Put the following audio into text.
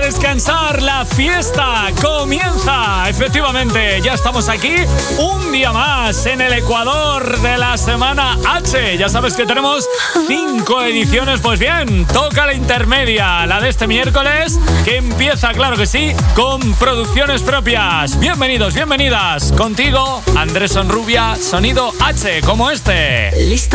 descansar, la fiesta comienza. Efectivamente, ya estamos aquí un día más en el Ecuador de la semana H. Ya sabes que tenemos 5 ediciones. Pues bien, toca la intermedia, la de este miércoles, que empieza, claro que sí, con producciones propias. Bienvenidos, bienvenidas. Contigo, Andrés Sonrubia, sonido H, como este. Listo.